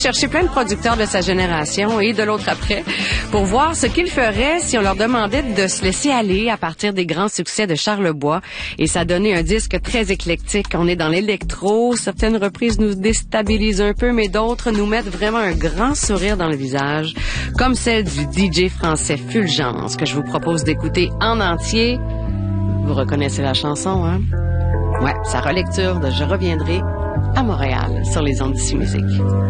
Chercher plein de producteurs de sa génération et de l'autre après pour voir ce qu'ils feraient si on leur demandait de se laisser aller à partir des grands succès de Charles Bois. Et ça a donné un disque très éclectique. On est dans l'électro. Certaines reprises nous déstabilisent un peu, mais d'autres nous mettent vraiment un grand sourire dans le visage, comme celle du DJ français Fulgence, que je vous propose d'écouter en entier. Vous reconnaissez la chanson, hein? Ouais, sa relecture de « Je reviendrai » à Montréal sur les ondes d'Ici Musique.